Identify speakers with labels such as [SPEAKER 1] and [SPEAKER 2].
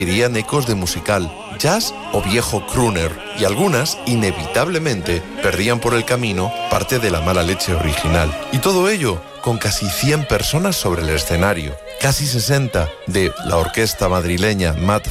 [SPEAKER 1] irían ecos de musical, jazz o viejo crooner, y algunas, inevitablemente, perdían por el camino parte de la mala leche original. Y todo ello con casi 100 personas sobre el escenario, casi 60 de la orquesta madrileña Mad